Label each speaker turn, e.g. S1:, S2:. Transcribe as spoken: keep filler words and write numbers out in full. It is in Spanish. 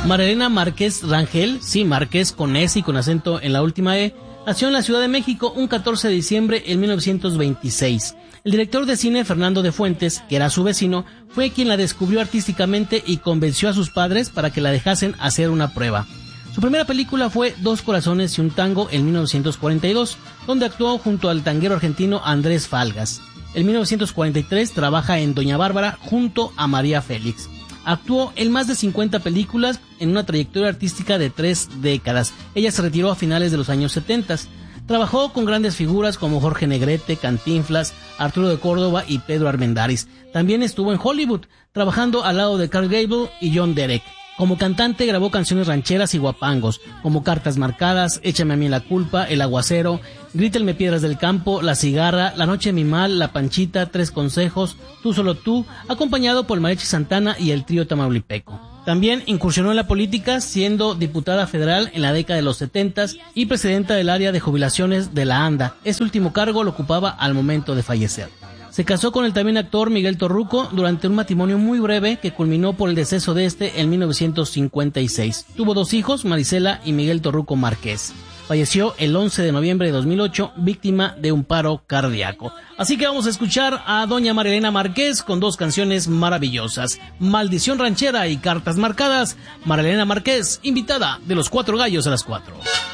S1: Marilena Márquez Rangel, sí, Márquez con S y con acento en la última E, nació en la Ciudad de México un catorce de diciembre de mil novecientos veintiséis. El director de cine Fernando de Fuentes, que era su vecino, fue quien la descubrió artísticamente y convenció a sus padres para que la dejasen hacer una prueba. Su primera película fue Dos corazones y un tango en mil novecientos cuarenta y dos, donde actuó junto al tanguero argentino Andrés Falgas. En mil novecientos cuarenta y tres trabaja en Doña Bárbara junto a María Félix. Actuó en más de cincuenta películas en una trayectoria artística de tres décadas. Ella se retiró a finales de los años setenta. Trabajó con grandes figuras como Jorge Negrete, Cantinflas, Arturo de Córdoba y Pedro Armendáriz. También estuvo en Hollywood, trabajando al lado de Clark Gable y John Derek. Como cantante grabó canciones rancheras y guapangos, como Cartas Marcadas, Échame a mí la culpa, El aguacero, Grítenme piedras del campo, La cigarra, La noche de mi mal, La panchita, Tres consejos, Tú solo tú, acompañado por el Mariachi Santana y el trío tamaulipeco. También incursionó en la política, siendo diputada federal en la década de los setentas y presidenta del área de jubilaciones de la ANDA. Este último cargo lo ocupaba al momento de fallecer. Se casó con el también actor Miguel Torruco durante un matrimonio muy breve que culminó por el deceso de este en mil novecientos cincuenta y seis. Tuvo dos hijos, Marisela y Miguel Torruco Márquez. Falleció el once de noviembre de dos mil ocho, víctima de un paro cardíaco. Así que vamos a escuchar a doña Marilena Márquez con dos canciones maravillosas, Maldición ranchera y Cartas marcadas. Marilena Márquez, invitada de Los Cuatro Gallos a las cuatro.